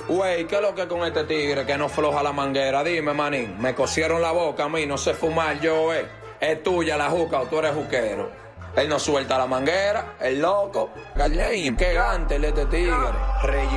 Güey, ¿qué es lo que con este tigre que no floja la manguera? Dime, manín, me cosieron la boca a mí, no sé fumar yo, Es tuya la juca o tú eres juquero. Él no suelta la manguera, el loco. Qué gante este tigre.